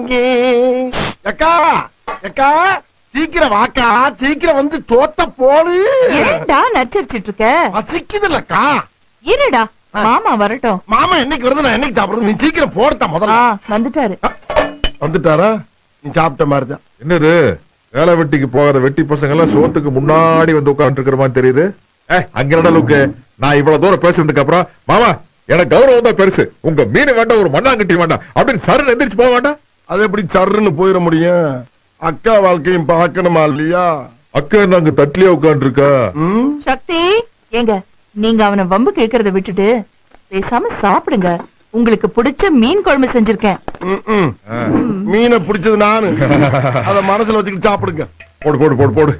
அக்கா அக்கா சீக்கிரம் வாக்கா, சீக்கிரம் வந்து தோத்த போடு. ஏன்டா நச்சரிச்சிட்டு இருக்க? பசிக்குதுல்லக்கா. இருடா மாமா வரட்டும். மாமா என்னைக்கு வருது, நான் என்னைக்கு சாப்பிடுறது? நீ சீக்கிரம் போடுத்தா முதல்ல. வந்துட்டாரு. வந்துட்டாரா? நீ சாப்பிட்ட மாதிரிதான். என்னது வேலை வெட்டிக்கு போகாத வெட்டி பசங்க எல்லாம் சோத்துக்கு முன்னாடி வந்து உட்கார்ந்து இருக்கிற மாதிரி தெரியுது. அங்க அளவுக்கு நான் இவ்வளவு தூரம் பேசுறதுக்கு அப்புறம் மாமா எனக்கு கௌரவம் தான் பெருசு, உங்க மீன் வேண்டாம் ஒரு மண்ணாங்கட்டி வேண்டாம் அப்படின்னு சரண் எந்திரிச்சு போக வேண்டாம். அது எப்படி சருன்னு போயிட முடியும்? அக்கா வாழ்க்கையும் பார்க்கணுமா இல்லையா? அக்கா நாங்க தட்டிலே உட்கார்ந்து இருக்கா. சக்தி ஏங்க, நீங்க அவனை வம்பு கேட்கறத விட்டுட்டு பேசாம சாப்பிடுங்க. உங்களுக்கு பிடிச்ச மீன் குழம்பு செஞ்சிருக்கேன். மீனை பிடிச்சது நானு, அத மனசுல வச்சுக்கிட்டு சாப்பிடுங்க. போடு போடு போடு போடு.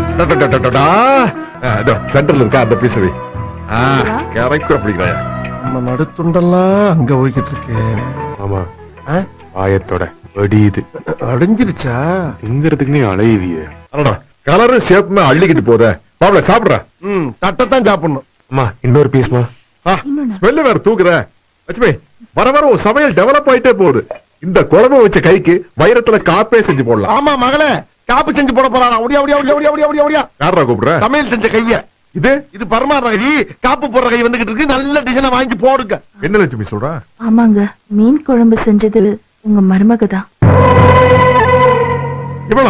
சென்டர்ல இருக்கா அந்த பீசவி கரைக்குற பிடிக்கிறாயா? நம்ம நடுத்துண்டெல்லாம் அங்க போய்கிட்டு இருக்கேன். ஆமா ஆயத்தோட வடியுது. அடைஞ்சிருச்சா? திங்கிறதுக்கு நீ அலையுதிய. கலரும் ஷேப்புமே அள்ளிக்கிட்டு போத பாவல சாப்பிடுற. தட்டத்தான் சாப்பிடணும். அம்மா இன்னொரு பீஸ்மா. ஸ்மெல்லு வேற தூக்குற. லட்சுமி வர வர ஒரு சமையல் டெவலப் ஆயிட்டே போகுது. இந்த குழம்பு வச்ச கைக்கு வைரத்துல காப்பே செஞ்சு போடலாம். ஆமா மகளே, காப்பு செஞ்சு போட போறானா? ஒடியா ஒடியா ஒடியா ஒடியா ஒடியா ஒடியா. யாரா கூப்பிடுற? சமையல் செஞ்ச கைய. இது பரமாற கை, காப்பு போடுற கை வந்துகிட்டு இருக்கு. நல்ல டிசைனை வாங்கி போடுங்க. என்ன லட்சுமி சொல்ற? ஆமாங்க, மீன் குழம்பு செஞ்சது உங்க மருமகதான். இவளா?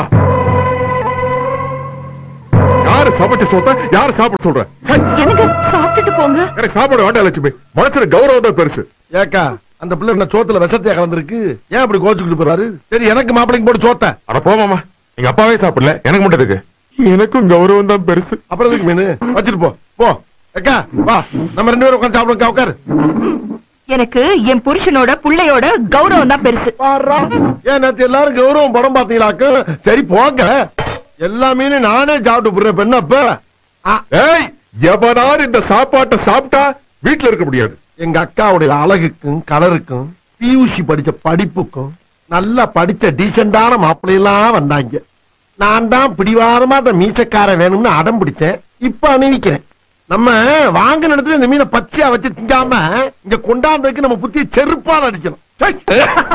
யாரு சமைச்ச சொத்த யாரு சாப்பிட சொல்ற? எனக்கு சாப்பிட்டுட்டு போங்க. எனக்கு சாப்பாடு வேண்டாம் லட்சுமி, மனசுல கௌரவம் தான் பெருசு. ஏக்கா அந்த பிள்ளை என்ன சோத்துல விஷத்தையா கலந்துருக்கு? ஏன் அப்படி கோச்சுக்கிட்டு போறாரு? சரி எனக்கு மாப்பிளைக்கு போட்டு சோத்த. அட போமாமா, எங்க அப்பாவே சாப்பிடல, எனக்கு மட்டும் இருக்கு. எனக்கும் கௌரவம் தான் பெருசு. அப்புறம் எதுக்கு மீன் வச்சுட்டு போ போ. அக்கா வா, நம்ம 2 பேரும் உட்காந்து சாப்பிடுங்க. உட்காரு. எனக்கு என் புருஷனோட புள்ளையோட கௌரவம் தான் பெருசு. ஏன் நேத்து எல்லாரும் கௌரவம் படம் பாத்தீங்களாக்கு? சரி போங்க, எல்லா மீனும் நானே சாப்பிட்டு போடுறேன். பெண்ணப்ப எவனார் இந்த சாப்பாட்டை சாப்பிட்டா வீட்டுல இருக்க முடியாது. எங்க அக்காவுடைய அழகுக்கும் கலருக்கும் பியூசி படிச்ச படிப்புக்கும் நல்லா படிச்ச டீசென்டான மாப்பிள்ளையெல்லாம் வந்தாங்க. நான் தான் பிடிவாரமா அந்த மீசக்கார வேணும்னு அடம் பிடிச்சேன். இப்ப அணிவிக்கிறேன். நம்ம வாங்கின இடத்துல இந்த மீனை பச்சையா வச்சு திங்காம இங்க கொண்டாந்துக்கு நம்ம புத்திய செருப்பால் அடிக்கணும்.